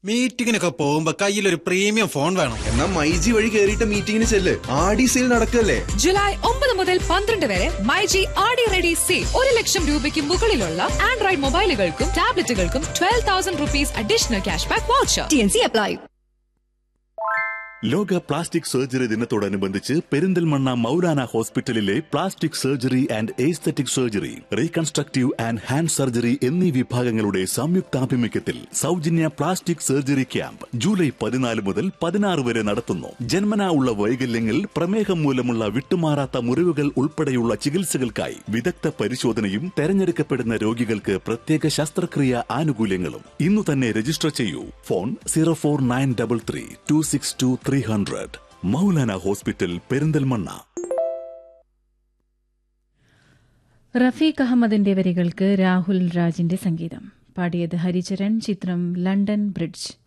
മീറ്റിങ്ങിനൊക്കെ പോകുമ്പോ കയ്യിലൊരു premium phone വേണം. എന്നാ മൈജി വഴി കേറിയിട്ട് മീറ്റിംഗിന് ചെല്ല്. ആടി സെയിൽ നടക്കല്ലേ. ജൂലൈ 9 മുതൽ 12 വരെ മൈജി ആടി റെഡി സെയിൽ. 1,00,000 രൂപയ്ക്ക് മുകളിലുള്ള Android മൊബൈലുകൾക്കും ടാബ്ലറ്റുകൾക്കും 12,000 rupees additional cash back voucher. TNC apply. ലോക പ്ലാസ്റ്റിക് സർജറി ദിനത്തോടനുബന്ധിച്ച് പെരിന്തൽമണ്ണ മൗലാന ഹോസ്പിറ്റലിലെ plastic surgery and aesthetic surgery, reconstructive and hand surgery എന്നീ വിഭാഗങ്ങളുടെ സംയുക്താഭിമുഖ്യത്തിൽ സൗജന്യ പ്ലാസ്റ്റിക് സർജറി ക്യാമ്പ് ജൂലൈ 14 മുതൽ 16 വരെ നടത്തുന്നു. ജന്മനാ ഉള്ള വൈകല്യങ്ങൾ, പ്രമേഹം മൂലമുള്ള വിട്ടുമാറാത്ത മുറിവുകൾ ഉൾപ്പെടെയുള്ള ചികിത്സകൾക്കായി വിദഗ്ധ പരിശോധനയും തെരഞ്ഞെടുക്കപ്പെടുന്ന രോഗികൾക്ക് പ്രത്യേക ശസ്ത്രക്രിയ ആനുകൂല്യങ്ങളും. ഇന്നു തന്നെ രജിസ്റ്റർ ചെയ്യൂ. ഫോൺ 04933262300. മൗലാന ഹോസ്പിറ്റൽ, പെരിന്തൽമണ്ണ. റഫീഖ് അഹമ്മദിന്റെ വരികൾക്ക് രാഹുൽ രാജിന്റെ സംഗീതം. പാടിയത് ഹരിചരൺ. ചിത്രം ലണ്ടൻ ബ്രിഡ്ജ്.